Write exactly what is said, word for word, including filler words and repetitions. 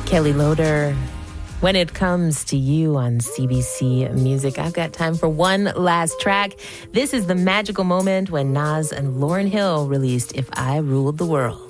Kelly Loader. When it comes to you on C B C Music, I've got time for one last track. This is the magical moment when Nas and Lauryn Hill released If I Ruled the World.